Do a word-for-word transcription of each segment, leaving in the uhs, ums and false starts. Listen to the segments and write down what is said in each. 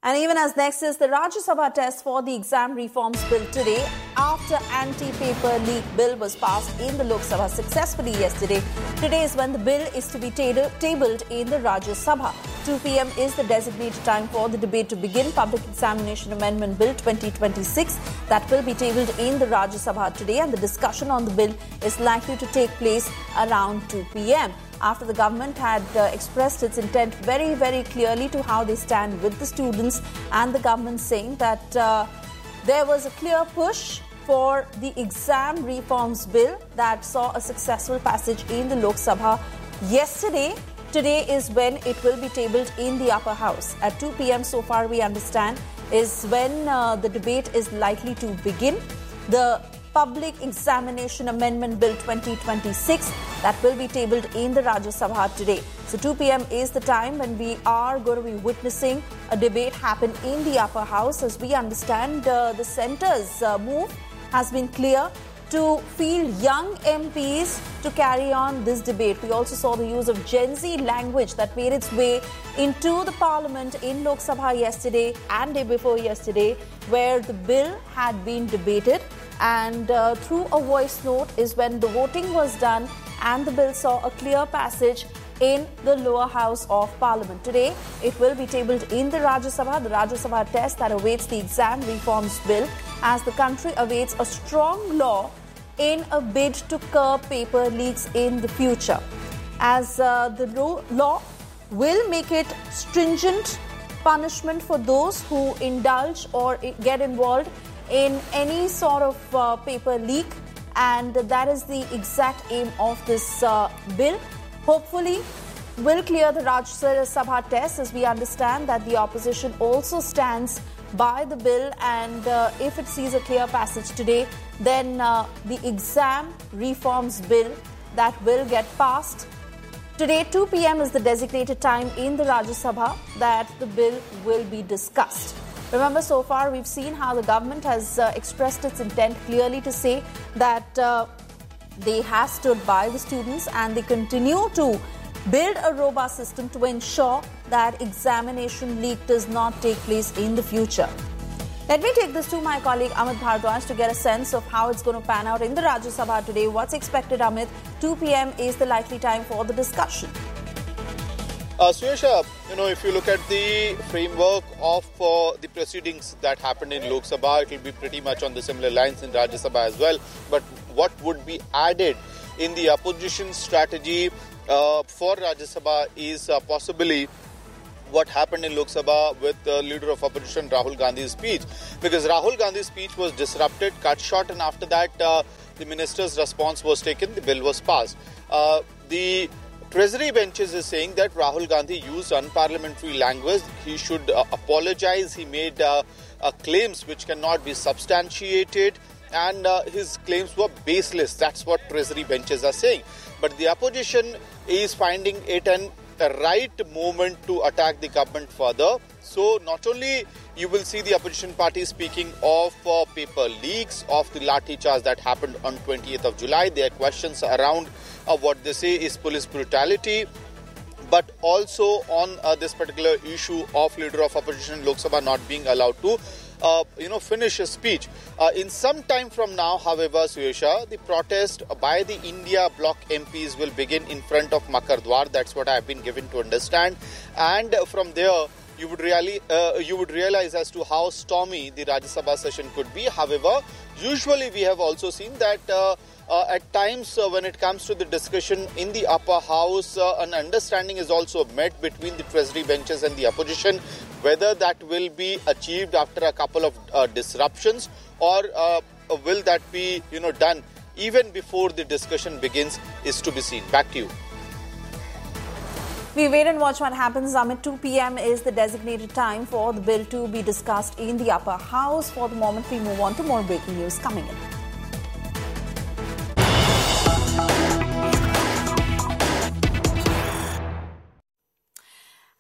And even as next is the Rajya Sabha test for the exam reforms bill today, after anti-paper leak bill was passed in the Lok Sabha successfully yesterday. Today is when the bill is to be tabled in the Rajya Sabha. two p.m. is the designated time for the debate to begin. Public Examination Amendment Bill twenty twenty-six that will be tabled in the Rajya Sabha today, and the discussion on the bill is likely to take place around two p.m. after the government had uh, expressed its intent very, very clearly to how they stand with the students, and the government saying that uh, there was a clear push for the exam reforms bill that saw a successful passage in the Lok Sabha yesterday. Today is when it will be tabled in the upper house. At two p.m. so far we understand is when uh, the debate is likely to begin. The Public Examination Amendment Bill twenty twenty-six that will be tabled in the Rajya Sabha today. So two p.m. is the time when we are going to be witnessing a debate happen in the upper house. As we understand, uh, the centre's uh, move has been clear to field young M Ps to carry on this debate. We also saw the use of Gen Z language that made its way into the parliament in Lok Sabha yesterday and day before yesterday, where the bill had been debated. And uh, through a voice note is when the voting was done and the bill saw a clear passage in the lower house of parliament. Today, it will be tabled in the Rajya Sabha, the Rajya Sabha test that awaits the exam reforms bill as the country awaits a strong law in a bid to curb paper leaks in the future. As uh, the law will make it stringent punishment for those who indulge or get involved in any sort of uh, paper leak, and that is the exact aim of this uh, bill. Hopefully, will clear the Rajya Sabha test, as we understand that the opposition also stands by the bill, and uh, if it sees a clear passage today, then uh, the exam reforms bill that will get passed. Today, two p.m. is the designated time in the Rajya Sabha that the bill will be discussed. Remember, so far we've seen how the government has uh, expressed its intent clearly to say that uh, they have stood by the students and they continue to build a robust system to ensure that examination leak does not take place in the future. Let me take this to my colleague Amit Bhardwaj to get a sense of how it's going to pan out in the Rajya Sabha today. What's expected, Amit? two p.m. is the likely time for the discussion. Uh, Suyasha, you know, if you look at the framework of uh, the proceedings that happened in Lok Sabha, it will be pretty much on the similar lines in Rajya Sabha as well. But what would be added in the opposition strategy uh, for Rajya Sabha is uh, possibly what happened in Lok Sabha with the leader of opposition Rahul Gandhi's speech, because Rahul Gandhi's speech was disrupted, cut short, and after that uh, the minister's response was taken, the bill was passed. Uh, the Treasury benches is saying that Rahul Gandhi used unparliamentary language. He should uh, apologize. He made uh, uh, claims which cannot be substantiated, and uh, his claims were baseless. That's what Treasury benches are saying. But the opposition is finding it an the right moment to attack the government further. So not only you will see the opposition party speaking of uh, paper leaks, of the lathi charge that happened on twentieth of July. There are questions around uh, what they say is police brutality, but also on uh, this particular issue of leader of opposition in Lok Sabha not being allowed to Uh, you know, finish a speech. Uh, in some time from now, however, Suyasha, the protest by the India bloc M Ps will begin in front of Makar Dwar. That's what I have been given to understand. And uh, from there, you would really, uh, you would realize as to how stormy the Rajya Sabha session could be. However, usually we have also seen that uh, uh, at times uh, when it comes to the discussion in the upper house, uh, an understanding is also met between the Treasury benches and the opposition. Whether that will be achieved after a couple of uh, disruptions, or uh, will that be, you know, done even before the discussion begins, is to be seen. Back to you. We wait and watch what happens. Amit, two p.m. is the designated time for the bill to be discussed in the upper house. For the moment, we move on to more breaking news coming in.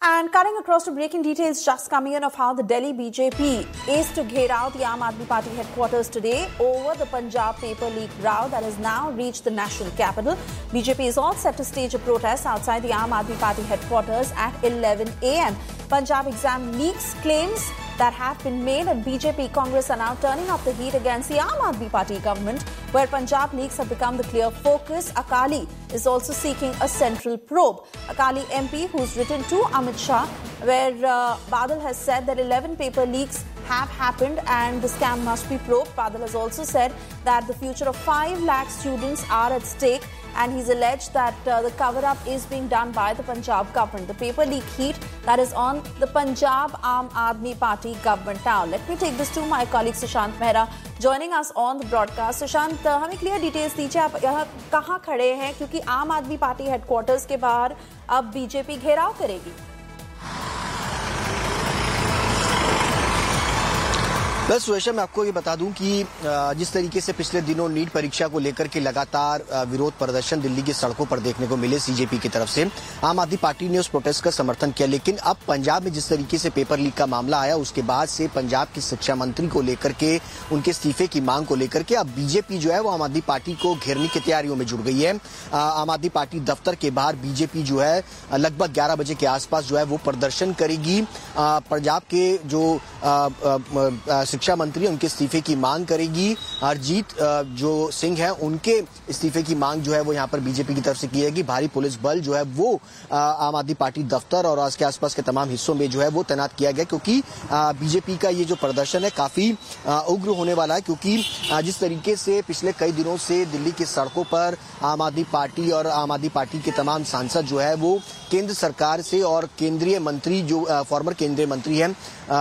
And cutting across to breaking details just coming in of how the Delhi B J P is to ghair out the Aam Aadmi Party headquarters today over the Punjab paper leak row that has now reached the national capital. B J P is all set to stage a protest outside the Aam Aadmi Party headquarters at eleven a m Punjab exam leaks claims that have been made, and B J P Congress are now turning up the heat against the Aam Aadmi Party government, where Punjab leaks have become the clear focus. Akali is also seeking a central probe. Akali M P, who's written to Amit Shah, where uh, Badal has said that eleven paper leaks have happened and the scam must be probed. Badal has also said that the future of five lakh students are at stake, and he's alleged that uh, the cover-up is being done by the Punjab government. The paper leak heat that is on the Punjab Aam Aadmi Party government now. Let me take this to my colleague Sushant Mehra joining us on the broadcast. Sushant, uh, हमें clear details दीजिए, आप यहाँ कहाँ खड़े हैं, क्योंकि आम आदमी पार्टी हेडक्वार्टर्स के बाहर अब बीजेपी घेराव करेगी। बस सुरेशा, मैं आपको ये बता दूं कि जिस तरीके से पिछले दिनों नीट परीक्षा को लेकर के लगातार विरोध प्रदर्शन दिल्ली की सड़कों पर देखने को मिले सीजेपी की तरफ से, आम आदमी पार्टी ने उस प्रोटेस्ट का समर्थन किया। लेकिन अब पंजाब में जिस तरीके से पेपर लीक का मामला आया, उसके बाद से पंजाब की शिक्षा मंत्री को लेकर के, उनके इस्तीफे की मांग को लेकर के अब बीजेपी जो है वो आम आदमी पार्टी को घेरने की तैयारियों में जुट गई है। आम आदमी पार्टी दफ्तर के बाहर बीजेपी जो है लगभग ग्यारह बजे के आसपास जो है वो प्रदर्शन करेगी। पंजाब के जो शिक्षा मंत्री उनके इस्तीफे की मांग करेगी। हरजीत जो सिंह है उनके इस्तीफे की मांग जो है वो यहाँ पर बीजेपी की तरफ से की जाएगी। भारी पुलिस बल जो है वो आम आदमी पार्टी दफ्तर और उसके आसपास के तमाम हिस्सों में जो है वो तैनात किया गया, क्योंकि बीजेपी का ये जो प्रदर्शन है काफी उग्र होने वाला है। क्योंकि जिस तरीके से पिछले कई दिनों से दिल्ली की सड़कों पर आम आदमी पार्टी और आम आदमी पार्टी के तमाम सांसद जो है वो केंद्र सरकार से और केंद्रीय मंत्री जो फॉर्मर केंद्रीय मंत्री हैं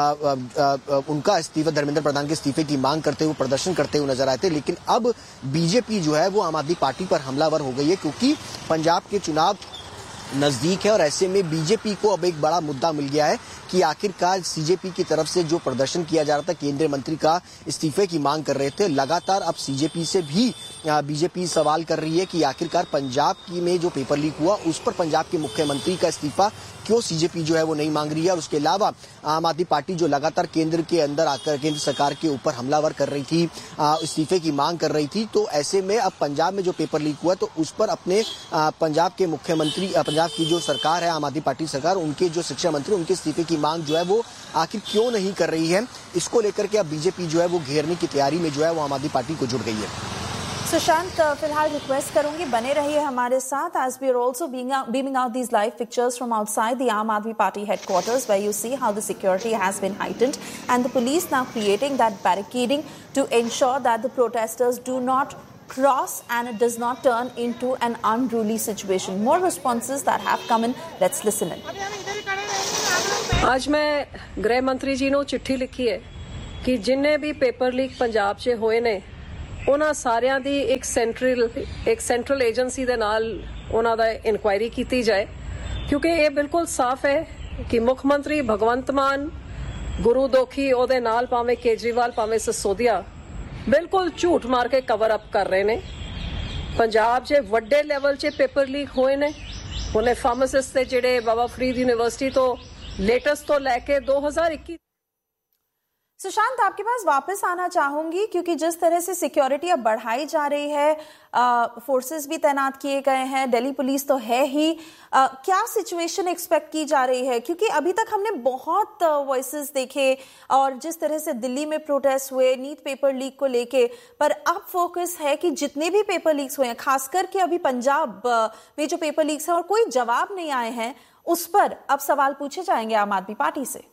उनका इस्तीफा, धर्मेंद्र प्रधान के इस्तीफे की मांग करते हुए प्रदर्शन करते हुए नजर आए थे। लेकिन अब बीजेपी जो है वो आम आदमी पार्टी पर हमलावर हो गई है, क्योंकि पंजाब के चुनाव नजदीक है और ऐसे में बीजेपी को अब एक बड़ा मुद्दा मिल गया है कि आखिरकार सीजेपी की तरफ से जो प्रदर्शन किया जा रहा था, केंद्रीय मंत्री का इस्तीफे की मांग कर रहे थे, लगातार अब सीजेपी से भी बीजेपी सवाल कर रही है कि आखिरकार पंजाब की में जो पेपर लीक हुआ उस पर पंजाब के मुख्यमंत्री का इस्तीफा क्यों सीजेपी जो है वो नहीं मांग रही है। और उसके अलावा आम आदमी पार्टी जो लगातार केंद्र के अंदर आकर केंद्र सरकार के ऊपर हमलावर कर रही थी, इस्तीफे की मांग कर रही थी, तो ऐसे में अब पंजाब में जो पेपर लीक हुआ तो उस पर अपने पंजाब के मुख्यमंत्री, पंजाब की जो सरकार है आम आदमी पार्टी सरकार, उनके जो शिक्षा मंत्री उनके इस्तीफे की मांग जो है वो आखिर क्यों नहीं कर रही है, इसको लेकर के अब बीजेपी जो है वो घेरने की तैयारी में जो है वो आम आदमी पार्टी को जुट गई है। सुशांत, फिलहाल रिक्वेस्ट करूंगी बने रहिए हमारे साथ as we are also beaming out these live pictures from outside the Aam Aadmi Party headquarters, where you see how the security has been heightened and the police now creating that barricading to ensure that the protesters do not cross and it does not turn into an unruly situation. More responses that have come in. Let's listen in. आज मैं गृह मंत्री जी ਨੂੰ चिट्ठी लिखी है कि जिन्ने भी पेपर लीक पंजाब 'ਚ ਹੋਏ ਨੇ ਉਹਨਾਂ ਸਾਰਿਆਂ ਦੀ ਇੱਕ ਸੈਂਟਰਲ ਇੱਕ ਸੈਂਟਰਲ ਏਜੰਸੀ ਦੇ ਨਾਲ ਉਹਨਾਂ ਦਾ ਇਨਕੁਆਇਰੀ ਕੀਤੀ ਜਾਏ, ਕਿਉਂਕਿ ਇਹ ਬਿਲਕੁਲ ਸਾਫ਼ ਹੈ ਕਿ ਮੁੱਖ ਮੰਤਰੀ ਭਗਵੰਤ ਮਾਨ, ਗੁਰੂ ਦੋਖੀ ਉਹਦੇ ਨਾਲ ਭਾਵੇਂ ਕੇਜਰੀਵਾਲ ਭਾਵੇਂ ਸਸੋਦੀਆ ਬਿਲਕੁਲ ਝੂਠ ਮਾਰ ਕੇ ਕਵਰ ਅਪ ਕਰ ਰਹੇ ਨੇ। ਪੰਜਾਬ 'ਚ ਵੱਡੇ ਲੈਵਲ 'ਚ ਪੇਪਰ ਲੀਕ ਹੋਏ ਨੇ। ਉਹਨੇ ਫਾਰਮਾਸਿਸਟ ਤੇ ਜਿਹੜੇ ਬਾਬਾ ਫਰੀਦ ਯੂਨੀਵਰਸਿਟੀ ਤੋਂ लेटेस्ट तो लेके दो हज़ार इक्कीस। सुशांत, आपके पास वापस आना चाहूंगी, क्योंकि जिस तरह से सिक्योरिटी अब बढ़ाई जा रही है, फोर्सेस भी तैनात किए गए हैं, दिल्ली पुलिस तो है ही, आ, क्या सिचुएशन एक्सपेक्ट की जा रही है? क्योंकि अभी तक हमने बहुत वॉइसेस देखे और जिस तरह से दिल्ली में प्रोटेस्ट हुए नीट पेपर लीक को लेके, पर अब फोकस है कि जितने भी पेपर लीक्स हुए हैं, खासकर के अभी पंजाब में जो पेपर लीक्स हैं और कोई जवाब नहीं आए हैं, उस पर अब सवाल पूछे जाएंगे आम आदमी पार्टी से।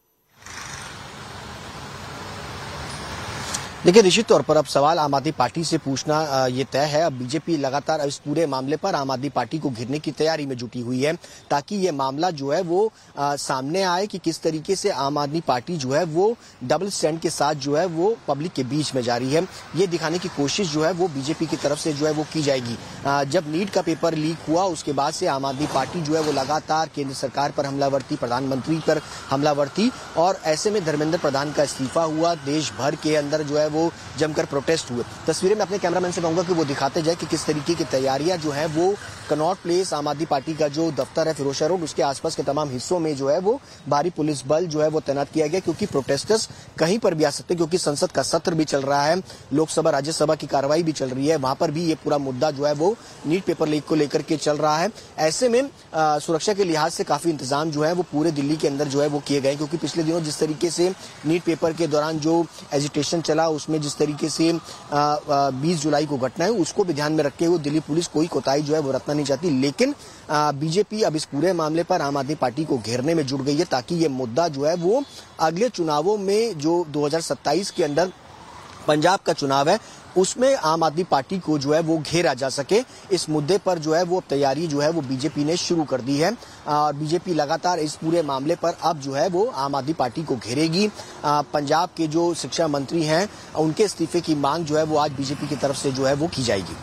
देखिए, निश्चित तौर पर अब सवाल आम आदमी पार्टी से पूछना ये तय है। अब बीजेपी लगातार इस पूरे मामले पर आम आदमी पार्टी को घेरने की तैयारी में जुटी हुई है, ताकि ये मामला जो है वो आ, सामने आए कि किस तरीके से आम आदमी पार्टी जो है वो डबल स्टैंड के साथ जो है वो पब्लिक के बीच में जा रही है। ये दिखाने की कोशिश जो है वो बीजेपी की तरफ से जो है वो की जाएगी। आ, जब नीट का पेपर लीक हुआ उसके बाद से आम आदमी पार्टी जो है वो लगातार केंद्र सरकार पर हमलावर थी, प्रधानमंत्री पर हमलावर थी, और ऐसे में धर्मेंद्र प्रधान का इस्तीफा हुआ। देश भर के अंदर जो है वो जमकर प्रोटेस्ट हुए। तस्वीरें मैं अपने कैमरामैन से कहूंगा कि वो दिखाते जाए कि किस तरीके की तैयारियां जो है वो कनॉट प्लेस आम आदमी पार्टी का जो दफ्तर है फिरोजशाह रोड उसके आसपास के तमाम हिस्सों में जो है वो भारी पुलिस बल जो है वो तैनात किया गया, क्योंकि प्रोटेस्टर्स कहीं पर भी आ सकते हैं, क्योंकि संसद का सत्र भी चल रहा है, लोकसभा राज्यसभा की कार्रवाई भी चल रही है, वहां पर भी ये पूरा मुद्दा जो है वो नीट पेपर लीक को लेकर के चल रहा है। ऐसे में आ, सुरक्षा के लिहाज से काफी इंतजाम जो है वो पूरे दिल्ली के अंदर जो है वो किए गए, क्योंकि पिछले दिनों जिस तरीके से नीट पेपर के दौरान जो एजिटेशन चला उसमें जिस तरीके से बीस जुलाई को घटना है उसको भी ध्यान में रखते हुए दिल्ली पुलिस कोई कोताही जो है वो रखना नहीं चाहती। लेकिन बीजेपी अब इस पूरे मामले पर आम आदमी पार्टी को घेरने में जुट गई है, ताकि ये मुद्दा जो है वो अगले चुनावों में जो दो हज़ार सत्ताईस के अंदर पंजाब का चुनाव है उसमें आम आदमी पार्टी को जो है वो घेरा जा सके। इस मुद्दे पर जो है वो तैयारी जो है वो बीजेपी ने शुरू कर दी है और बीजेपी लगातार इस पूरे मामले पर अब जो है वो आम आदमी पार्टी को घेरेगी। पंजाब के जो शिक्षा मंत्री हैं उनके इस्तीफे की मांग जो है वो आज बीजेपी की तरफ से जो है वो की जाएगी।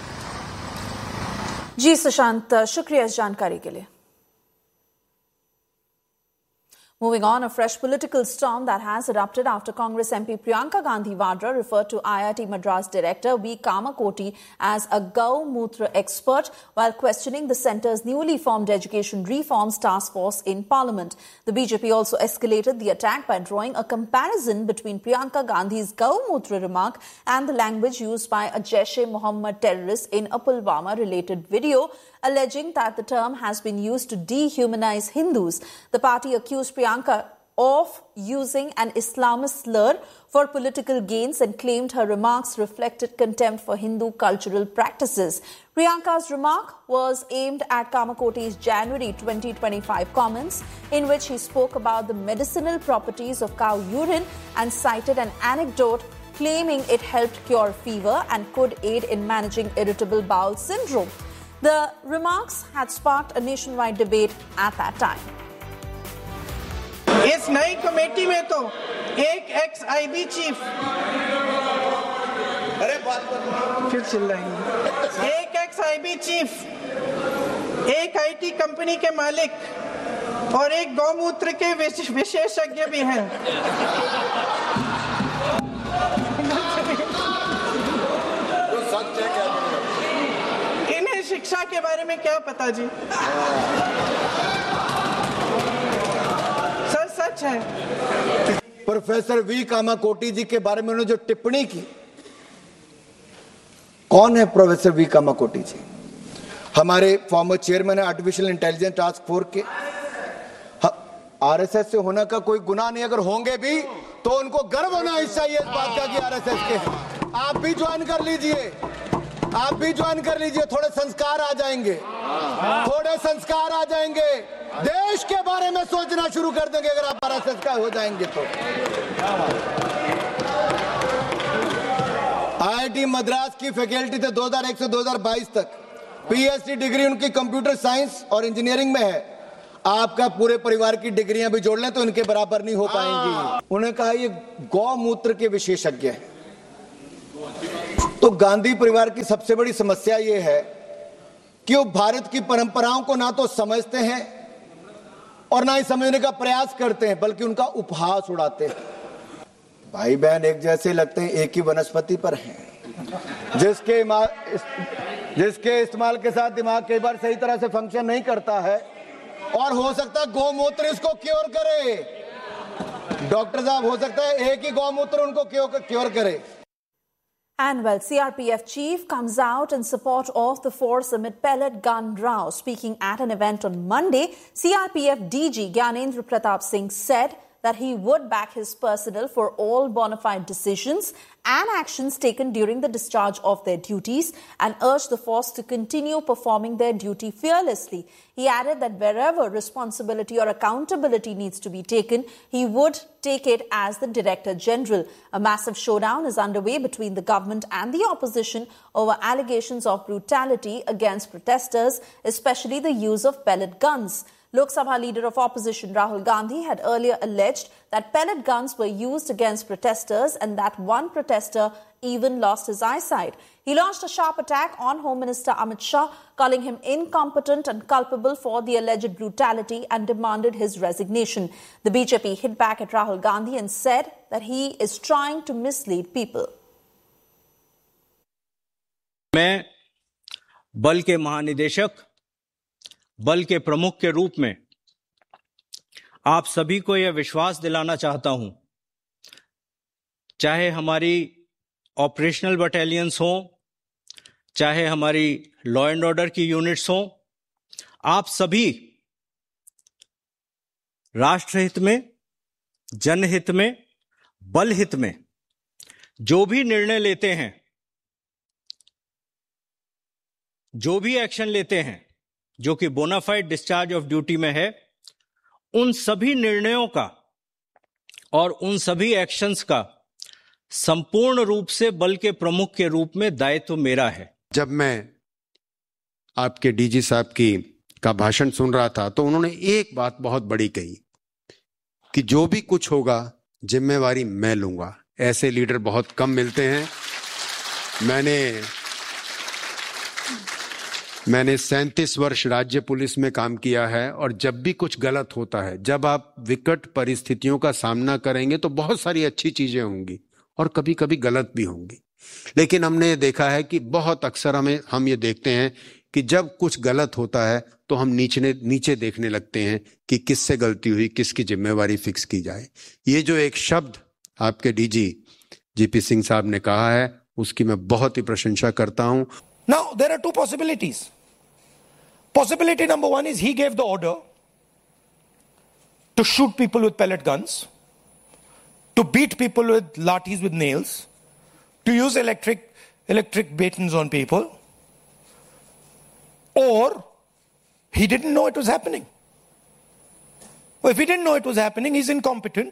जी सुशांत, शुक्रिया इस जानकारी के लिए। Moving on, a fresh political storm that has erupted after Congress M P Priyanka Gandhi Vadra referred to I I T Madras director V. Kamakoti as a Gau Mutra expert while questioning the centre's newly formed Education Reforms Task Force in Parliament. The B J P also escalated the attack by drawing a comparison between Priyanka Gandhi's Gau Mutra remark and the language used by a Jaish-e-Mohammed terrorist in a Pulwama-related video, alleging that the term has been used to dehumanize Hindus. The party accused Priyanka of using an Islamist slur for political gains and claimed her remarks reflected contempt for Hindu cultural practices. Priyanka's remark was aimed at Kamakoti's January twenty twenty-five comments, in which he spoke about the medicinal properties of cow urine and cited an anecdote claiming it helped cure fever and could aid in managing irritable bowel syndrome. The remarks had sparked a nationwide debate at that time. इस नई committee में तो एक x IB chief अरे बात फिर chill रही एक एक्स आईबी चीफ, एक आईटी कंपनी के मालिक और एक गौमूत्र के विशेषज्ञ भी हैं। इन्हें शिक्षा के बारे में क्या पता जी? सर सच है। प्रोफेसर वी कामाकोटी जी के बारे में उन्होंने जो टिप्पणी की, कौन है प्रोफेसर वी कामाकोटी जी? हमारे फॉर्मर चेयरमैन है आर्टिफिशियल इंटेलिजेंस टास्क फोर्स के। आरएसएस से होने का कोई गुनाह नहीं, अगर होंगे भी तो उनको गर्व होना चाहिए इस बात का कि आरएसएस के। आप भी ज्वाइन कर लीजिए, आप भी ज्वाइन कर लीजिए, थोड़े संस्कार आ जाएंगे, थोड़े संस्कार आ जाएंगे, देश के बारे में सोचना शुरू कर देंगे अगर आप आरएसएस का हो जाएंगे तो। आईआईटी मद्रास की फैकल्टी थे दो हज़ार एक से दो हज़ार बाईस तक, पीएचडी डिग्री उनकी कंप्यूटर साइंस और इंजीनियरिंग में है। आपका पूरे परिवार की डिग्रियां भी जोड़ लें तो इनके बराबर नहीं हो पाएंगी। उन्होंने कहा ये गौमूत्र के विशेषज्ञ हैं। तो गांधी परिवार की सबसे बड़ी समस्या ये है कि वो भारत की परंपराओं को ना तो समझते हैं और ना ही समझने का प्रयास करते हैं, बल्कि उनका उपहास उड़ाते हैं। भाई बहन एक जैसे लगते हैं, एक ही वनस्पति पर हैं। जिसके जिसके इस्तेमाल के साथ दिमाग कई बार सही तरह से फंक्शन नहीं करता है और हो सकता है गौमूत्र इसको क्योर करे। डॉक्टर साहब, हो सकता है एक ही गौमूत्र उनको क्योर करे। And well, C R P F chief comes out in support of the force amid pellet gun row. Speaking at an event on Monday, C R P F D G Gyanendra Pratap Singh said that he would back his personnel for all bona fide decisions and actions taken during the discharge of their duties and urged the force to continue performing their duty fearlessly. He added that wherever responsibility or accountability needs to be taken, he would take it as the Director General. A massive showdown is underway between the government and the opposition over allegations of brutality against protesters, especially the use of pellet guns. Lok Sabha leader of opposition Rahul Gandhi had earlier alleged that pellet guns were used against protesters and that one protester even lost his eyesight. He launched a sharp attack on Home Minister Amit Shah, calling him incompetent and culpable for the alleged brutality and demanded his resignation. The B J P hit back at Rahul Gandhi and said that he is trying to mislead people. मैं बल के महानिदेशक, बल के प्रमुख के रूप में आप सभी को यह विश्वास दिलाना चाहता हूं, चाहे हमारी ऑपरेशनल बटालियंस हों, चाहे हमारी लॉ एंड ऑर्डर की यूनिट्स हों, आप सभी राष्ट्रहित में, जनहित में, बलहित में जो भी निर्णय लेते हैं, जो भी एक्शन लेते हैं, जो कि बोनाफाइड डिस्चार्ज ऑफ ड्यूटी में है, उन सभी निर्णयों का और उन सभी एक्शंस का संपूर्ण रूप से बल के प्रमुख के रूप में दायित्व मेरा है। जब मैं आपके डीजी साहब की का भाषण सुन रहा था तो उन्होंने एक बात बहुत बड़ी कही कि जो भी कुछ होगा जिम्मेवारी मैं लूंगा। ऐसे लीडर बहुत कम मिलते हैं। मैंने मैंने सैंतीस वर्ष राज्य पुलिस में काम किया है और जब भी कुछ गलत होता है, जब आप विकट परिस्थितियों का सामना करेंगे तो बहुत सारी अच्छी चीजें होंगी और कभी कभी गलत भी होंगी, लेकिन हमने देखा है कि बहुत अक्सर हमें हम ये देखते हैं कि जब कुछ गलत होता है तो हम नीचे नीचे देखने लगते हैं कि किससे गलती हुई, किसकी जिम्मेवारी फिक्स की जाए। ये जो एक शब्द आपके डीजी जीपी सिंह साहब ने कहा है उसकी मैं बहुत ही प्रशंसा करता हूं। Now there are two possibilities. Possibility number one is he gave the order to shoot people with pellet guns, to beat people with lathis with nails, to use electric electric batons on people, or he didn't know it was happening. Well, if he didn't know it was happening, he's incompetent.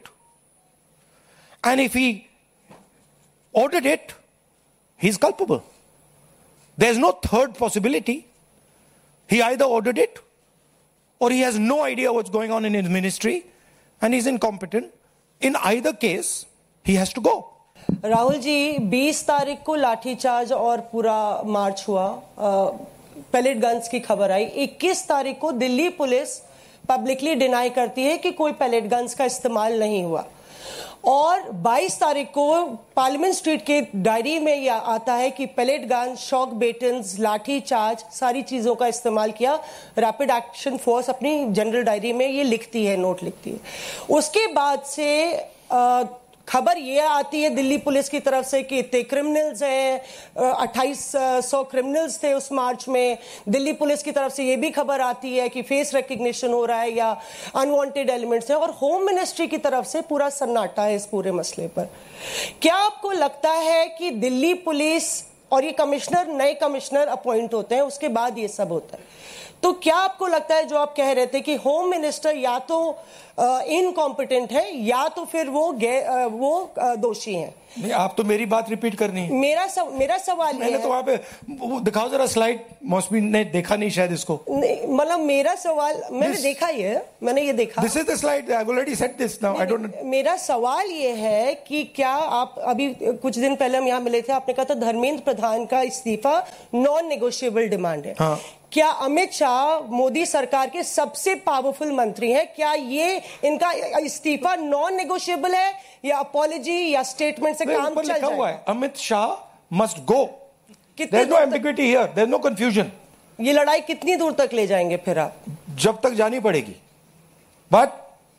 And if he ordered it, he's culpable. There's no third possibility. He either ordered it or he has no idea what's going on in his ministry and he's incompetent. In either case, he has to go. Rahul ji, बीस तारीख को लाठीचार्ज और पूरा मार्च हुआ, palette guns की खबर आई। इक्कीस तारीख को दिल्ली पुलिस पब्लिकली डिनाई करती है कि कोई पैलेट गन्स का इस्तेमाल नहीं हुआ, और बाईस तारीख को पार्लियामेंट स्ट्रीट के डायरी में यह आता है कि पैलेट गन, शॉक बेटन्स, लाठी चार्ज, सारी चीजों का इस्तेमाल किया। रैपिड एक्शन फोर्स अपनी जनरल डायरी में ये लिखती है, नोट लिखती है। उसके बाद से आ, खबर ये आती है दिल्ली पुलिस की तरफ से कि इतने क्रिमिनल्स हैं, अट्ठाईस सौ क्रिमिनल्स थे उस मार्च में। दिल्ली पुलिस की तरफ से ये भी खबर आती है कि फेस रिकग्निशन हो रहा है या अनवांटेड एलिमेंट्स हैं, और होम मिनिस्ट्री की तरफ से पूरा सन्नाटा है इस पूरे मसले पर। क्या आपको लगता है कि दिल्ली पुलिस और ये कमिश्नर, नए कमिश्नर अपॉइंट होते हैं, उसके बाद ये सब होता है, तो क्या आपको लगता है जो आप कह रहे थे कि होम मिनिस्टर या तो इनकॉम्पिटेंट है या तो फिर वो आ, वो आ, दोषी हैं? नहीं, आप तो मेरी बात रिपीट करनी है। मेरा सव, मेरा सवाल मैंने तो वहां पे दिखाओ जरा स्लाइड, मौसमी ने देखा नहीं शायद इसको। मतलब मेरा सवाल, मैंने this, देखा ये मैंने ये देखा। This is the slide, I have already said this now, I don't. मेरा सवाल ये है कि क्या आप अभी कुछ दिन पहले हम यहाँ मिले थे, आपने कहा था धर्मेंद्र प्रधान का इस्तीफा नॉन नेगोशिएबल डिमांड है। हाँ। क्या अमित शाह मोदी सरकार के सबसे पावरफुल मंत्री हैं, क्या ये इनका इस्तीफा नॉन नेगोशिएबल है या अपॉलॉजी या स्टेटमेंट से काम चल जाएगा? हुआ है Amit Shah must go. There is no ambiguity here, there is no confusion. ये लड़ाई कितनी दूर तक ले जाएंगे फिर आप? जब तक जानी पड़ेगी। But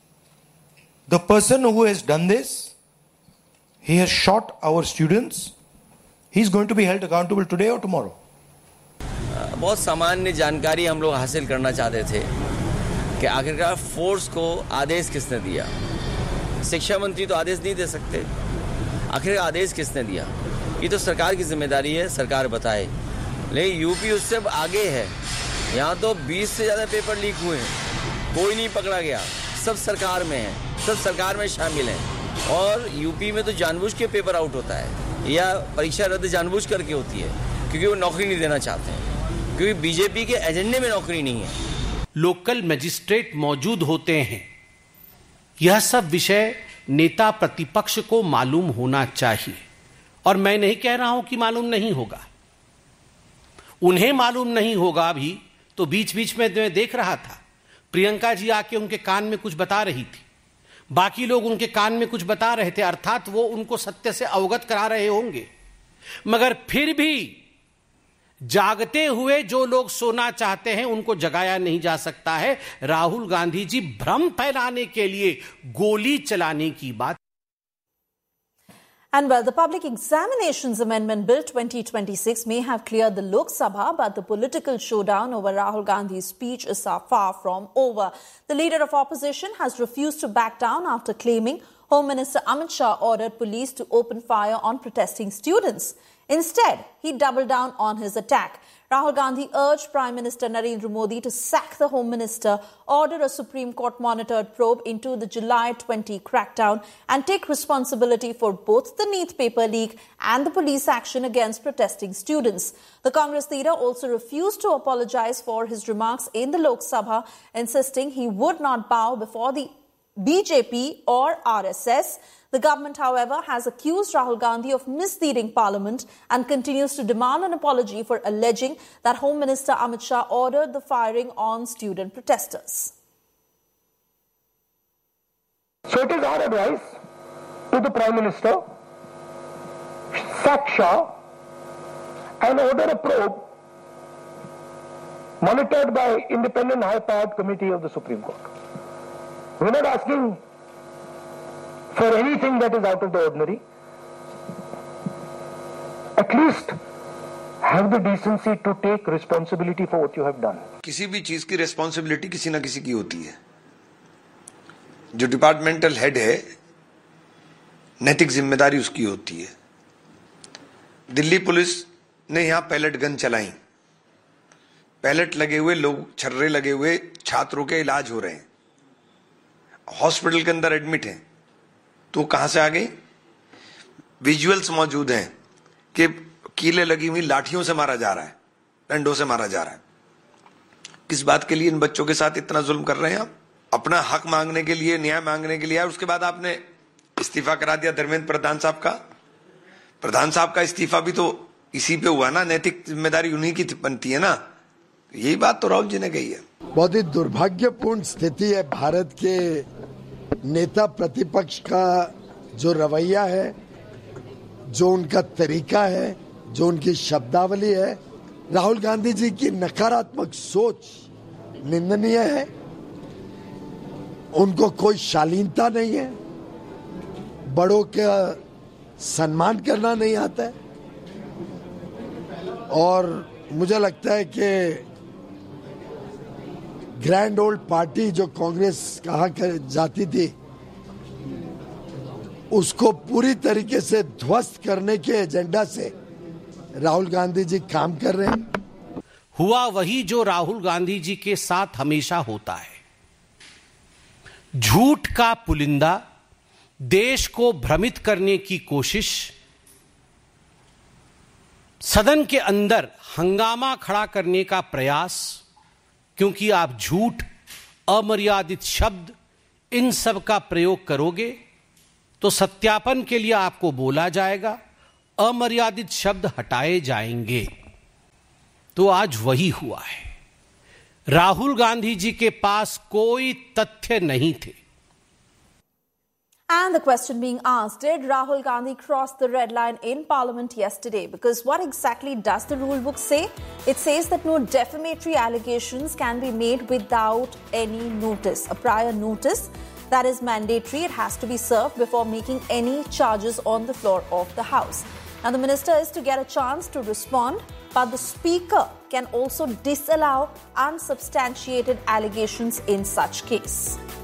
the person who has done this, he has shot our students, he is going to be held accountable today और टुमारो। बहुत सामान्य जानकारी हम लोग हासिल करना चाहते थे कि आखिरकार फोर्स को आदेश किसने दिया। शिक्षा मंत्री तो आदेश नहीं दे सकते, आखिर आदेश किसने दिया? ये तो सरकार की जिम्मेदारी है, सरकार बताए। लेकिन यूपी उससे आगे है, यहाँ तो बीस से ज़्यादा पेपर लीक हुए हैं, कोई नहीं पकड़ा गया, सब सरकार में है, सब सरकार में शामिल हैं। और यूपी में तो जानबूझ के पेपर आउट होता है या परीक्षा रद्द जानबूझ करके होती है, क्योंकि वो नौकरी नहीं देना चाहते हैं, क्योंकि बीजेपी के एजेंडे में नौकरी नहीं है। लोकल मजिस्ट्रेट मौजूद होते हैं। यह सब विषय नेता प्रतिपक्ष को मालूम होना चाहिए और मैं नहीं कह रहा हूं कि मालूम नहीं होगा। उन्हें मालूम नहीं होगा भी तो बीच बीच में मैं देख रहा था प्रियंका जी आके उनके कान में कुछ बता रही थी, बाकी लोग उनके कान में कुछ बता रहे थे, अर्थात वो उनको सत्य से अवगत करा रहे होंगे। मगर फिर भी जागते हुए जो लोग सोना चाहते हैं उनको जगाया नहीं जा सकता है। राहुल गांधी जी भ्रम फैलाने के लिए गोली चलाने की बात। And well, the Public Examinations Amendment Bill twenty twenty-six may have cleared the Lok Sabha, but the political showdown over Rahul Gandhi's speech is far from over. The leader of opposition has refused to back down after claiming Home Minister Amit Shah ordered police to open fire on protesting students. Instead, he doubled down on his attack. Rahul Gandhi urged Prime Minister Narendra Modi to sack the Home Minister, order a Supreme Court-monitored probe into the July twentieth crackdown, and take responsibility for both the NEET paper leak and the police action against protesting students. The Congress leader also refused to apologize for his remarks in the Lok Sabha, insisting he would not bow before the B J P or R S S. The government, however, has accused Rahul Gandhi of misleading Parliament and continues to demand an apology for alleging that Home Minister Amit Shah ordered the firing on student protesters. So it is our advice to the Prime Minister, sack Shah and order a probe monitored by independent high-powered committee of the Supreme Court. We are not asking for anything that is out of the ordinary. At least have the decency to take responsibility for what you have done. किसी भी चीज की responsibility किसी ना किसी की होती है। जो डिपार्टमेंटल हेड है, नैतिक जिम्मेदारी उसकी होती है। दिल्ली पुलिस ने यहां पैलेट गन चलाई, पैलेट लगे हुए लोग, छर्रे लगे हुए छात्रों के इलाज हो रहे हैं, हॉस्पिटल के अंदर एडमिट हैं, तो कहां से आ गई? विजुअल्स मौजूद हैं कि कीले लगी हुई लाठियों से मारा जा रहा है, डंडों से मारा जा रहा है। किस बात के लिए इन बच्चों के साथ इतना जुल्म कर रहे हैं आप? अपना हक मांगने के लिए, न्याय मांगने के लिए। उसके बाद आपने इस्तीफा करा दिया धर्मेंद्र प्रधान साहब का। प्रधान साहब का इस्तीफा भी तो इसी पे हुआ ना, नैतिक जिम्मेदारी उन्हीं की बनती है ना। यही बात तो राहुल जी ने कही है। बहुत ही दुर्भाग्यपूर्ण स्थिति है भारत के नेता प्रतिपक्ष का जो रवैया है, जो उनका तरीका है, जो उनकी शब्दावली है। राहुल गांधी जी की नकारात्मक सोच निंदनीय है। उनको कोई शालीनता नहीं है, बड़ों का सम्मान करना नहीं आता है। और मुझे लगता है कि ग्रैंड ओल्ड पार्टी जो कांग्रेस कहा कर जाती थी, उसको पूरी तरीके से ध्वस्त करने के एजेंडा से राहुल गांधी जी काम कर रहे हैं। हुआ वही जो राहुल गांधी जी के साथ हमेशा होता है। झूठ का पुलिंदा, देश को भ्रमित करने की कोशिश, सदन के अंदर हंगामा खड़ा करने का प्रयास, क्योंकि आप झूठ, अमर्यादित शब्द, इन सब का प्रयोग करोगे तो सत्यापन के लिए आपको बोला जाएगा, अमर्यादित शब्द हटाए जाएंगे। तो आज वही हुआ है। राहुल गांधी जी के पास कोई तथ्य नहीं थे। And the question being asked, did Rahul Gandhi cross the red line in Parliament yesterday? Because what exactly does the rule book say? It says that no defamatory allegations can be made without any notice. A prior notice that is mandatory. It has to be served before making any charges on the floor of the House. Now, the minister is to get a chance to respond, but the speaker can also disallow unsubstantiated allegations in such case.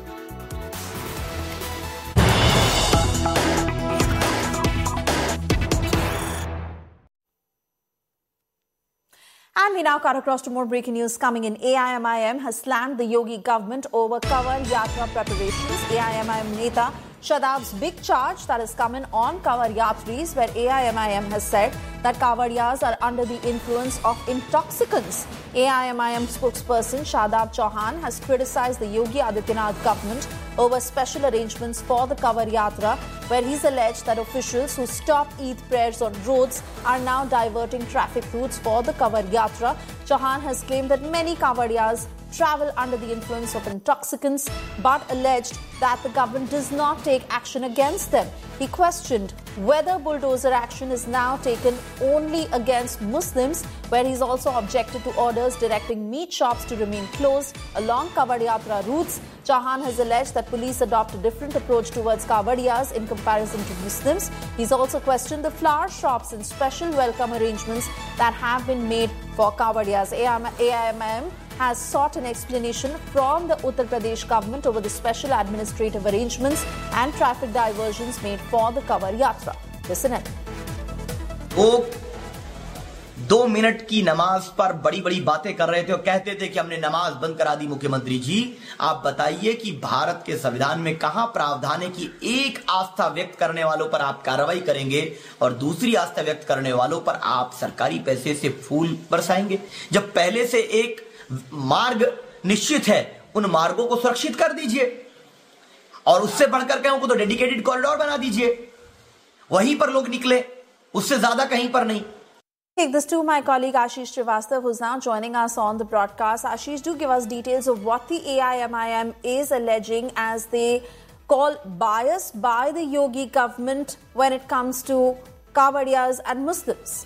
And we now cut across to more breaking news coming in. A I M I M has slammed the Yogi government over Kanwar Yatra preparations. A I M I M Neta Shadab's big charge that is coming on Kawar Yatris, where A I M I M has said that Kawadiyas are under the influence of intoxicants. A I M I M spokesperson Shadab Chauhan has criticized the Yogi Adityanath government over special arrangements for the Kawar Yatra, where he's alleged that officials who stop Eid prayers on roads are now diverting traffic routes for the Kawar Yatra. Chauhan has claimed that many Kawadiyas travel under the influence of intoxicants, but alleged that the government does not take action against them. He questioned whether bulldozer action is now taken only against Muslims, where he's also objected to orders directing meat shops to remain closed along Kawar Yatra routes. Chauhan has alleged that police adopt a different approach towards Kawadiyas in comparison to Muslims. He's also questioned the flower shops and special welcome arrangements that have been made for Kawadiyas. A I M I M has sought an explanation from the Uttar Pradesh government over the special administrative arrangements and traffic diversions made for the Kawar Yatra. Listen in. वो दो minute की नमाज पर बड़ी बड़ी बातें कर रहे थे और कहते थे कि हमने नमाज बंद करा दी। मुख्यमंत्री जी, आप बताइए कि भारत के संविधान में कहां प्रावधान है कि एक आस्था व्यक्त करने वालों पर आप कार्रवाई करेंगे और दूसरी आस्था व्यक्त करने वालों पर आप सरकारी पैसे से फूल बरसाएंगे? जब पहले से एक मार्ग निश्चित है, उन मार्गों को सुरक्षित कर दीजिए और उससे बढ़कर के उनको तो डेडिकेटेड कॉरिडोर बना दीजिए, वहीं पर लोग निकले, उससे ज्यादा कहीं पर नहीं। Take this to my colleague Ashish Srivastav, who's now joining us on the broadcast. Ashish, do give us details of what the A I M I M is alleging as they call bias by the Yogi government when it comes to Kawadiyas and Muslims.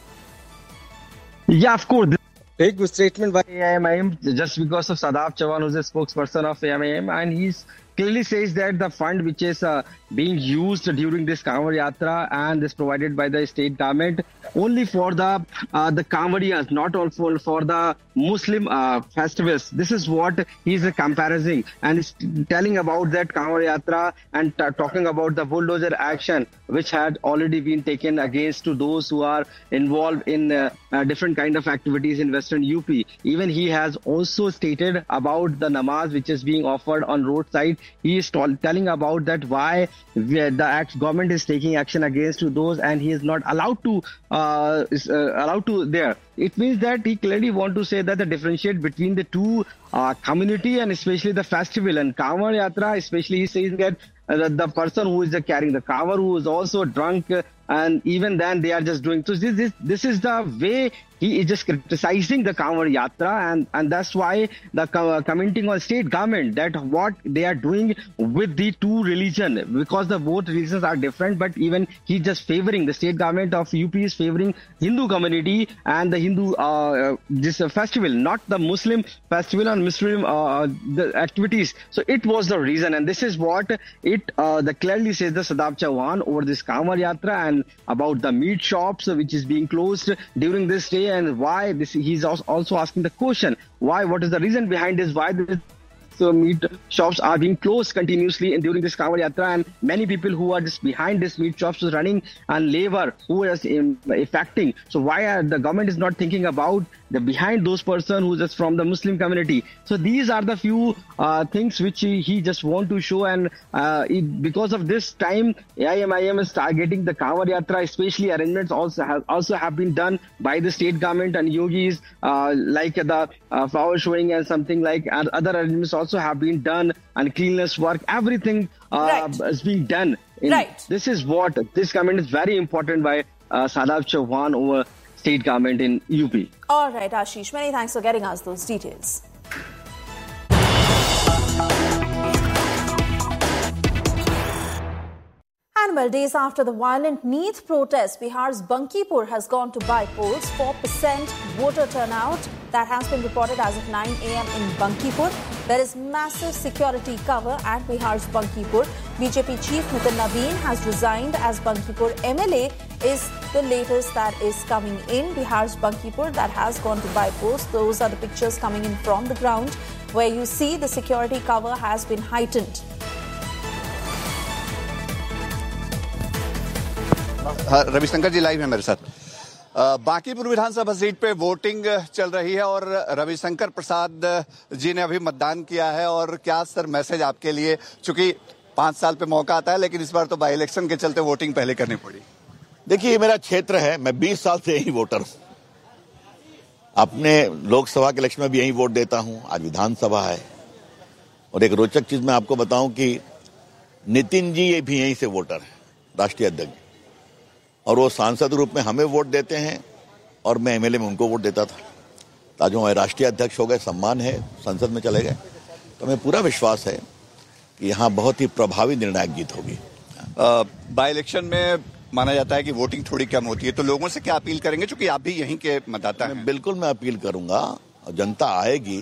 Yeah, of course. Big statement by A I M I M just because of Shadab Chauhan, who's a spokesperson of A I M I M, and he's clearly says that the fund which is uh, being used during this Kawar Yatra and is provided by the state government only for the uh, the Kawadiyas, not also for the Muslim uh, festivals. This is what he's uh, comparing and is telling about that Kawar Yatra and t- talking about the bulldozer action which had already been taken against to those who are involved in uh, uh, different kind of activities in Western U P. Even he has also stated about the namaz which is being offered on roadside. He is t- telling about that why the act, government is taking action against those and he is not allowed to uh, is, uh, allowed to there. It means that he clearly want to say that the differentiate between the two uh, community and especially the festival and Kawar Yatra, especially he says that uh, the, the person who is uh, carrying the Kawar who is also drunk uh, and even then they are just doing. So this, this, this is the way he is just criticizing the Kawar Yatra and, and that's why the uh, commenting on state government that what they are doing with the two religion because the both religions are different, but even he just favoring the state government of U P is favoring Hindu community and the Hindu uh, this uh, festival, not the Muslim festival and Muslim uh, the activities. So it was the reason, and this is what it uh, the clearly says the Shadab Chauhan over this Kawar Yatra and about the meat shops which is being closed during this day. And why this? He's also asking the question: why? What is the reason behind this? Why this? So meat shops are being closed continuously and during this Kawar Yatra, and many people who are just behind this meat shops is running and labor who is um, affecting. So why are the government is not thinking about the behind those person who is just from the Muslim community? So these are the few uh, things which he, he just want to show, and uh, it, because of this time, A I M I M is targeting the Kawar Yatra, especially arrangements also have also have been done by the state government and yogis, uh, like the uh, flower showing and something like and other arrangements also. Also have been done and cleanliness work, everything uh, right. is being done. In, right. This is what this government is very important by uh, Shadab Chauhan over state government in U P. All right, Ashish, many thanks for getting us those details. And well, days after the violent Neet protest, Bihar's Bankipur has gone to buy polls. four percent voter turnout. That has been reported as of nine a.m. in Bankipur. There is massive security cover at Bihar's Bankipur. B J P chief Nitin Naveen has resigned as Bankipur M L A is the latest that is coming in. Bihar's Bankipur that has gone to buy polls. Those are the pictures coming in from the ground where you see the security cover has been heightened. Ravishankar ji live है मेरे साथ। बांकीपुर विधानसभा seat पे voting चल रही है और रविशंकर प्रसाद जी ने अभी मतदान किया है और क्या सर मैसेज आपके लिए, चूंकि पांच साल पे मौका आता है, लेकिन इस बार तो बाई इलेक्शन के चलते वोटिंग पहले करनी पड़ी। देखिए, ये मेरा क्षेत्र है, मैं बीस साल से यही वोटर हूं। अपने लोकसभा के इलेक्शन में भी यही वोट देता हूं, आज विधानसभा है। और एक रोचक चीज मैं आपको बताऊं कि नितिन जी ये भी यहीं से वोटर है, राष्ट्रीय अध्यक्ष, और वो सांसद रूप में हमें वोट देते हैं और मैं एमएलए में उनको वोट देता था। आज वो हमारे राष्ट्रीय अध्यक्ष हो गए, सम्मान है, संसद में चले गए, तो हमें पूरा विश्वास है कि यहाँ बहुत ही प्रभावी निर्णायक जीत होगी। बाई इलेक्शन में माना जाता है कि वोटिंग थोड़ी कम होती है, तो लोगों से क्या अपील करेंगे, क्योंकि आप भी यहीं के मतदाता हैं? बिल्कुल मैं अपील करूंगा, और जनता आएगी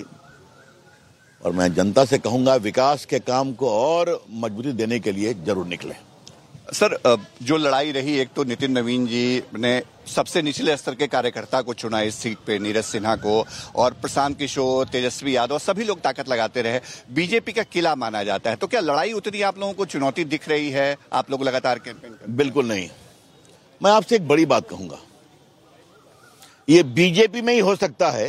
और मैं जनता से कहूंगा विकास के काम को और मजबूती देने के लिए जरूर निकले। सर, जो लड़ाई रही, एक तो नितिन नवीन जी ने सबसे निचले स्तर के कार्यकर्ता को चुना इस सीट पे, नीरज सिन्हा को, और प्रशांत किशोर, तेजस्वी यादव, सभी लोग ताकत लगाते रहे। बीजेपी का किला माना जाता है, तो क्या लड़ाई उतनी आप लोगों को चुनौती दिख रही है? आप लोग लगातार कैंपेन कर? बिल्कुल नहीं। मैं आपसे एक बड़ी बात कहूंगा, ये बीजेपी में ही हो सकता है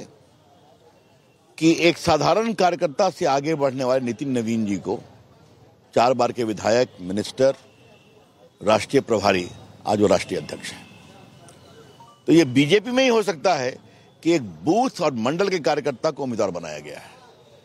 कि एक साधारण कार्यकर्ता से आगे बढ़ने वाले नितिन नवीन जी को चार बार के विधायक, मिनिस्टर, राष्ट्रीय प्रभारी, आज वो राष्ट्रीय अध्यक्ष हैं। तो ये बीजेपी में ही हो सकता है कि एक बूथ और मंडल के कार्यकर्ता को उम्मीदवार बनाया गया है।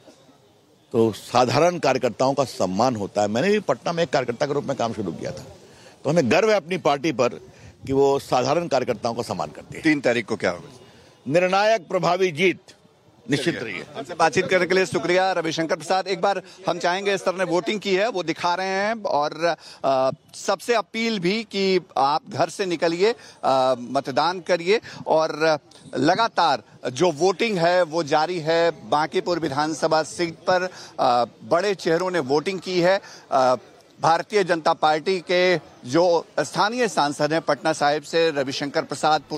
तो साधारण कार्यकर्ताओं का सम्मान होता है। मैंने भी पटना में एक कार्यकर्ता के रूप में काम शुरू किया था, तो हमें गर्व है अपनी पार्टी पर कि वो साधारण कार्यकर्ताओं का सम्मान करती है। तीन तारीख को क्या होगा? निर्णायक प्रभावी जीत निश्चित रही है। हमसे बातचीत करने के लिए शुक्रिया रविशंकर प्रसाद। एक बार हम चाहेंगे, इस तरह ने वोटिंग की है वो दिखा रहे हैं, और आ, सबसे अपील भी कि आप घर से निकलिए, मतदान करिए, और लगातार जो वोटिंग है वो जारी है। बांकीपुर विधानसभा सीट पर आ, बड़े चेहरों ने वोटिंग की है। आ, भारतीय जनता पार्टी के जो स्थानीय सांसद हैं पटना साहिब से, रविशंकर प्रसाद,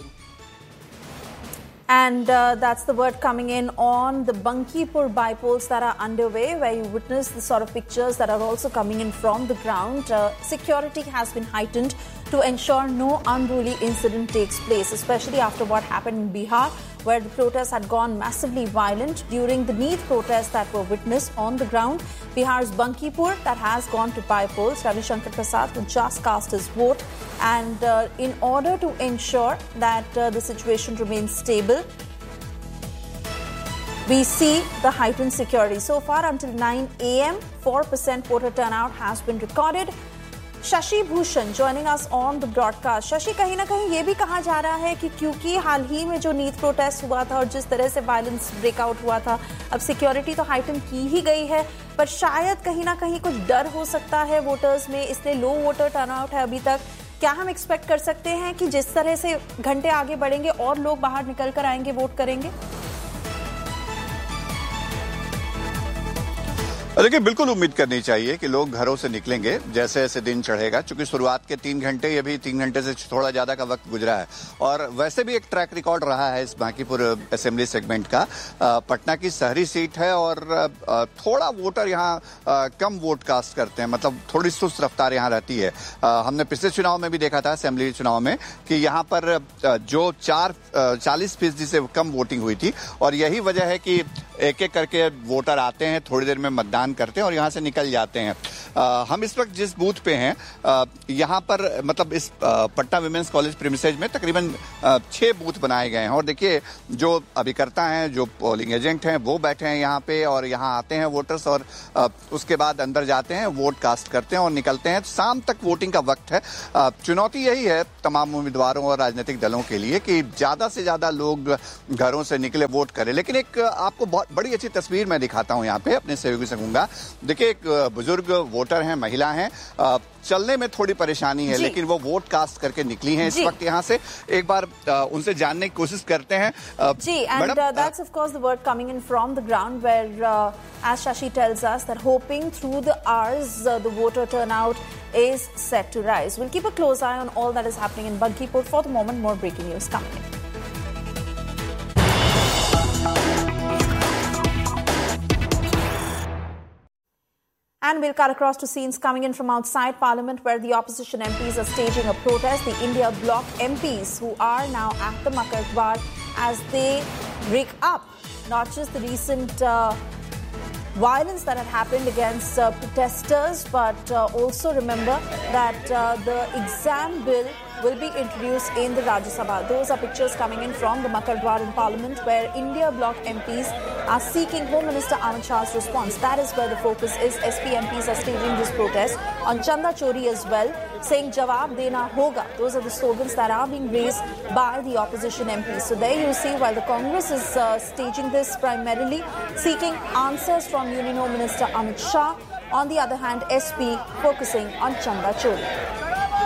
And uh, that's the word coming in on the Bankipur bypolls that are underway, where you witness the sort of pictures that are also coming in from the ground. Uh, security has been heightened to ensure no unruly incident takes place, especially after what happened in Bihar, where the protests had gone massively violent during the Neet protests that were witnessed on the ground. Bihar's Bankipur that has gone to bypolls. Ravi Shankar Prasad would just cast his vote, and uh, in order to ensure that uh, the situation remains stable, we see the heightened security. So far until nine a m, four percent voter turnout has been recorded. Shashi Bhushan joining us on the broadcast. Shashi, कहीं ना कहीं ये भी कहा जा रहा है कि क्योंकि हाल ही में जो नीट प्रोटेस्ट हुआ था और जिस तरह से वायलेंस ब्रेकआउट हुआ था, अब सिक्योरिटी तो हाइटन की ही गई है, पर शायद कहीं ना कहीं कुछ डर हो सकता है वोटर्स में, इसलिए लो वोटर टर्नआउट है अभी तक। क्या हम एक्सपेक्ट कर सकते हैं कि जिस तरह से घंटे आगे बढ़ेंगे और लोग बाहर निकल कर आएंगे, वोट करेंगे? देखिए, बिल्कुल उम्मीद करनी चाहिए कि लोग घरों से निकलेंगे जैसे जैसे दिन चढ़ेगा, क्योंकि शुरुआत के तीन घंटे ये भी तीन घंटे से थोड़ा ज्यादा का वक्त गुजरा है, और वैसे भी एक ट्रैक रिकॉर्ड रहा है इस बांकीपुर असेंबली सेगमेंट का। पटना की शहरी सीट है और थोड़ा वोटर यहाँ कम वोट कास्ट करते हैं, मतलब थोड़ी सुस्त रफ्तार यहाँ रहती है। हमने पिछले चुनाव में भी देखा था, असेंबली चुनाव में, कि यहाँ पर जो चार चालीस फीसदी से कम वोटिंग हुई थी, और यही वजह है कि एक एक करके वोटर आते हैं, थोड़ी देर में मतदान करते हैं और यहां से निकल जाते हैं। आ, हम इस वक्त जिस बूथ पे हैं, आ, यहां पर मतलब इस आ, पटना विमेंस कॉलेज प्रीमिसेज में तकरीबन छह बूथ बनाए गए हैं, और देखिए जो अभिकर्ता हैं, जो पोलिंग एजेंट हैं, वो बैठे हैं यहां पे, और यहां आते हैं वोटर्स, और आ, उसके बाद अंदर जाते हैं, वोट कास्ट करते हैं और निकलते हैं। शाम तक वोटिंग का वक्त है। आ, चुनौती यही है तमाम उम्मीदवारों और राजनीतिक दलों के लिए कि ज्यादा से ज्यादा लोग घरों से निकले, वोट करें। लेकिन एक आपको बहुत बड़ी अच्छी तस्वीर मैं दिखाता हूं यहाँ पे, अपने सहयोगी से कहूंगा। देखिए, एक बुजुर्ग वोटर हैं, महिला हैं, चलने में थोड़ी परेशानी है, लेकिन वो वोट कास्ट करके निकली हैं इस वक्त यहाँ से। एक बार उनसे जानने की कोशिश करते हैं। जी, and uh, that's of course the word coming in from the ground, where uh, as Shashi tells us that hoping through the hours uh, the voter turnout is set to rise. We'll keep a close eye on all that is happening in Bankipur. For the moment, more breaking news coming in. And we'll cut across to scenes coming in from outside Parliament, where the opposition M Ps are staging a protest. The India Bloc M Ps who are now at the Makar Dwar as they rig up not just the recent uh, violence that had happened against uh, protesters. But uh, also remember that uh, the exam bill will be introduced in the Rajya Sabha. Those are pictures coming in from the Makar Dwar in Parliament, where India Bloc M Ps are seeking Home Minister Amit Shah's response. That is where the focus is. S P M Ps are staging this protest on Chanda Chori as well, saying Jawab Dena Hoga. Those are the slogans that are being raised by the opposition M Ps. So there you see, while the Congress is uh, staging this primarily, seeking answers from Union Home Minister Amit Shah. On the other hand, S P focusing on Chanda Chori.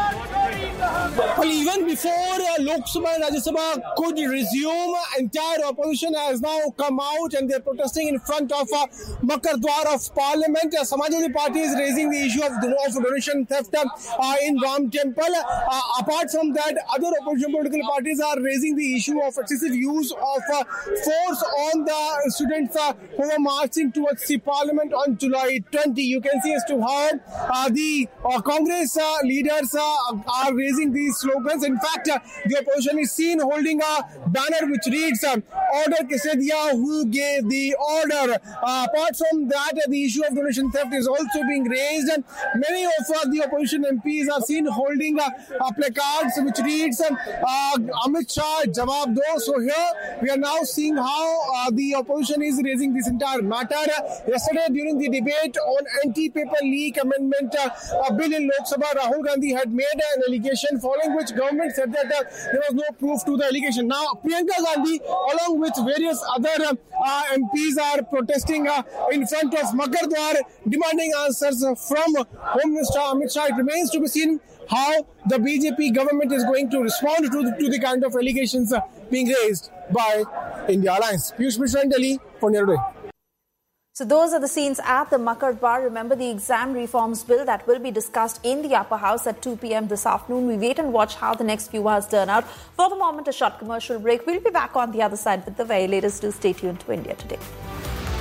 Well, even before uh, Lok Sabha and Rajya Sabha could resume, entire opposition has now come out and they're protesting in front of uh, Makar Dwar of Parliament. Uh, Samajwadi Party is raising the issue of, of donation theft uh, in Ram Temple. Uh, apart from that, other opposition political parties are raising the issue of excessive use of uh, force on the students uh, who are marching towards the Parliament on July twentieth. You can see as to how uh, the uh, Congress uh, leaders uh, are raising these slogans. In fact, uh, the opposition is seen holding a banner which reads uh, "Order Kise Diya, who gave the order." Uh, apart from that, uh, the issue of donation theft is also being raised. And many of uh, the opposition M Ps are seen holding uh, uh, placards which reads uh, uh, "Amit Shah, Jawab Do." So here we are now seeing how uh, the opposition is raising this entire matter. Uh, yesterday, during the debate on anti-paper leak amendment uh, uh, bill in Lok Sabha, Rahul Gandhi had made an allegation, following which government said that uh, there was no proof to the allegation. Now, Priyanka Gandhi, along with various other uh, uh, M Ps, are protesting uh, in front of Makar Dwar, demanding answers uh, from Home Minister Amit Shah. It remains to be seen how the B J P government is going to respond to the, to the kind of allegations uh, being raised by India Alliance. Piyush Mishra in Delhi for New Today. So those are the scenes at the Makar Dwar. Remember the exam reforms bill that will be discussed in the upper house at two p.m. this afternoon. We wait and watch how the next few hours turn out. For the moment, a short commercial break. We'll be back on the other side with the very latest. Do stay tuned to India Today.